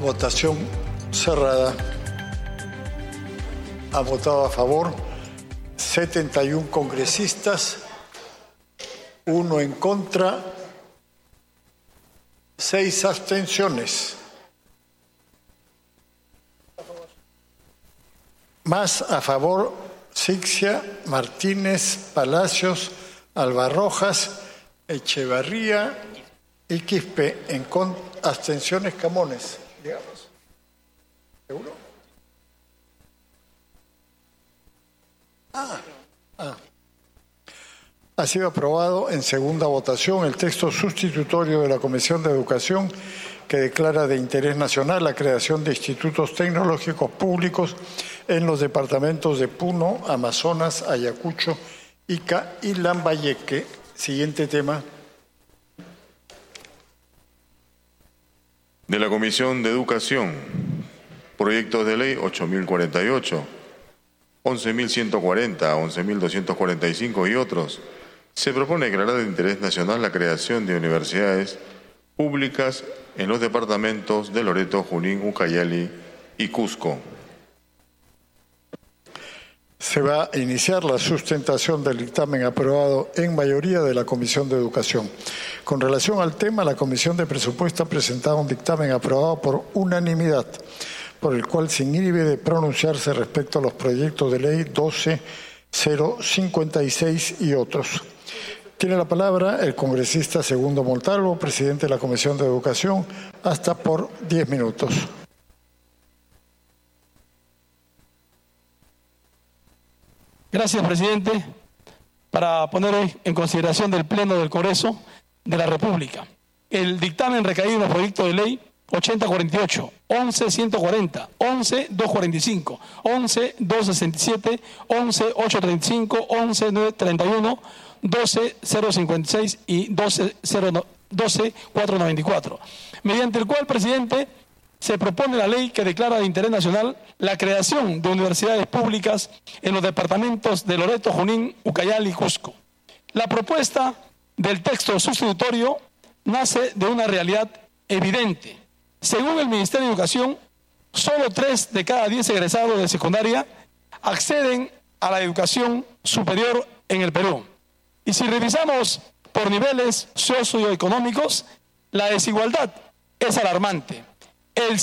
Votación cerrada. Han votado a favor 71 congresistas, 1 en contra, 6 abstenciones. Más a favor, Sixia, Martínez, Palacios, Albarrojas, Echevarría y Quispe. En abstenciones, Camones. Digamos. ¿Seguro? Ha sido aprobado en segunda votación el texto sustitutorio de la Comisión de Educación que declara de interés nacional la creación de institutos tecnológicos públicos en los departamentos de Puno, Amazonas, Ayacucho, Ica y Lambayeque. Siguiente tema. De la Comisión de Educación, proyectos de ley 8.048, 11.140, 11.245 y otros. Se propone declarar de interés nacional la creación de universidades públicas en los departamentos de Loreto, Junín, Ucayali y Cusco. Se va a iniciar la sustentación del dictamen aprobado en mayoría de la Comisión de Educación. Con relación al tema, la Comisión de Presupuesto ha presentado un dictamen aprobado por unanimidad, por el cual se inhibe de pronunciarse respecto a los proyectos de ley 12.056 y otros. Tiene la palabra el congresista Segundo Montalvo, presidente de la Comisión de Educación, hasta por 10 minutos. Gracias, presidente. Para poner en consideración del Pleno del Congreso de la República el dictamen recaído en el proyecto de ley 8048, 11140, 11245, 11267, 11835, 11931, 12056 y 12494, mediante el cual, presidente, se propone la ley que declara de interés nacional la creación de universidades públicas en los departamentos de Loreto, Junín, Ucayali y Cusco. La propuesta del texto sustitutorio nace de una realidad evidente. Según el Ministerio de Educación, solo 3 de cada 10 egresados de secundaria acceden a la educación superior en el Perú. Y si revisamos por niveles socioeconómicos, la desigualdad es alarmante. El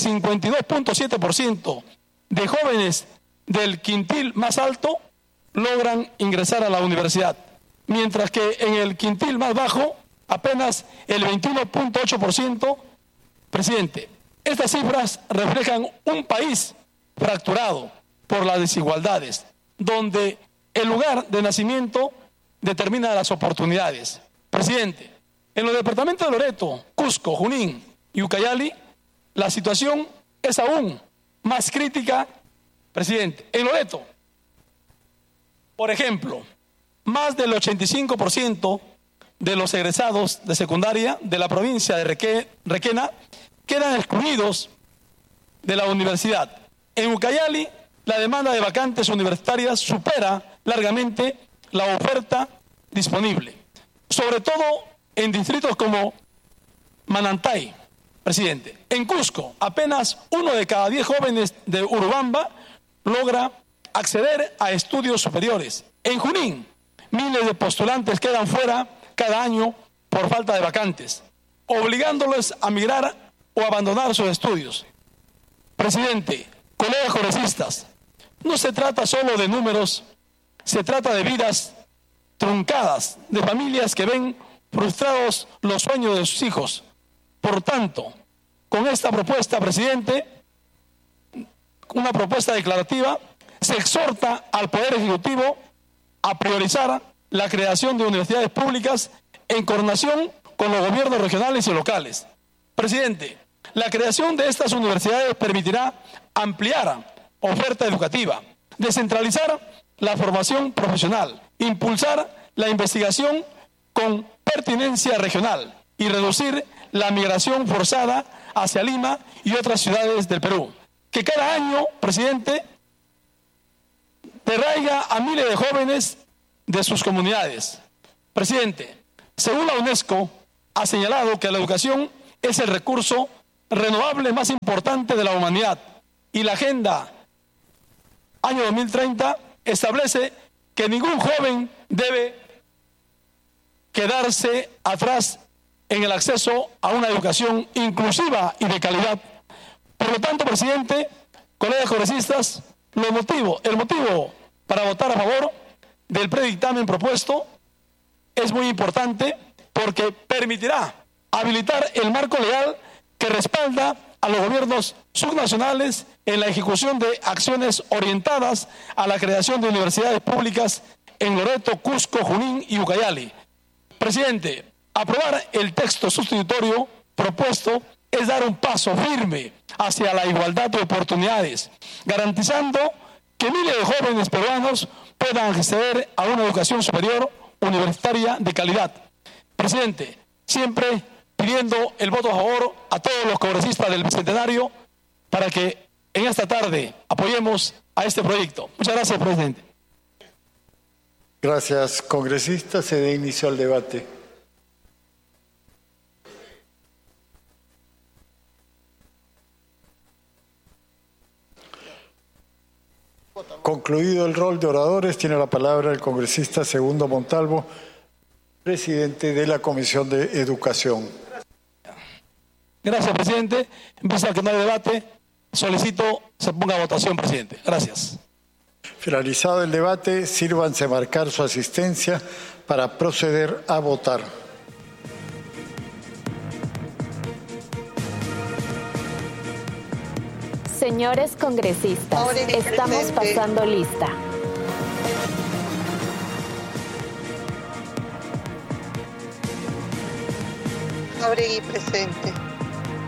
52.7% de jóvenes del quintil más alto logran ingresar a la universidad, mientras que en el quintil más bajo apenas el 21.8%. Presidente, estas cifras reflejan un país fracturado por las desigualdades, donde el lugar de nacimiento determina las oportunidades. Presidente, en los departamentos de Loreto, Cusco, Junín y Ucayali, la situación es aún más crítica, presidente. En Loreto, por ejemplo, más del 85% de los egresados de secundaria de la provincia de Requena quedan excluidos de la universidad. En Ucayali, la demanda de vacantes universitarias supera largamente la oferta disponible, sobre todo en distritos como Manantay, presidente. En Cusco, apenas 1 de cada 10 jóvenes de Urubamba logra acceder a estudios superiores. En Junín, miles de postulantes quedan fuera cada año por falta de vacantes, obligándoles a migrar o abandonar sus estudios. Presidente, colegas congresistas, no se trata solo de números, se trata de vidas truncadas, de familias que ven frustrados los sueños de sus hijos. Por tanto, con esta propuesta, presidente, una propuesta declarativa, se exhorta al Poder Ejecutivo a priorizar la creación de universidades públicas en coordinación con los gobiernos regionales y locales. Presidente, la creación de estas universidades permitirá ampliar oferta educativa, descentralizar la formación profesional, impulsar la investigación con pertinencia regional y reducir la migración forzada hacia Lima y otras ciudades del Perú, que cada año, presidente, derraiga a miles de jóvenes de sus comunidades. Presidente, según la UNESCO, ha señalado que la educación es el recurso renovables más importante de la humanidad. Y la Agenda Año 2030 establece que ningún joven debe quedarse atrás en el acceso a una educación inclusiva y de calidad. Por lo tanto, presidente, colegas congresistas, el motivo para votar a favor del predictamen propuesto es muy importante porque permitirá habilitar el marco legal que respalda a los gobiernos subnacionales en la ejecución de acciones orientadas a la creación de universidades públicas en Loreto, Cusco, Junín y Ucayali. Presidente, aprobar el texto sustitutorio propuesto es dar un paso firme hacia la igualdad de oportunidades, garantizando que miles de jóvenes peruanos puedan acceder a una educación superior universitaria de calidad. Presidente, siempre pidiendo el voto a favor a todos los congresistas del Bicentenario para que en esta tarde apoyemos a este proyecto. Muchas gracias, presidente. Gracias, congresista. Se da inicio al debate. Concluido el rol de oradores, tiene la palabra el congresista Segundo Montalvo, presidente de la Comisión de Educación. Gracias, presidente. En vista de que no hay debate, solicito se ponga a votación, presidente. Gracias. Finalizado el debate, sírvanse marcar su asistencia para proceder a votar. Señores congresistas, estamos pasando lista. Jáuregui presente.